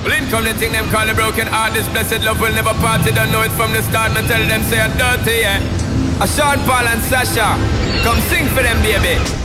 Link come the thing them call a broken heart. This blessed love will never part. They don't know it from the start. Me tell them say I'm dirty, yeah. A Sean Paul and Sasha, come sing for them, baby.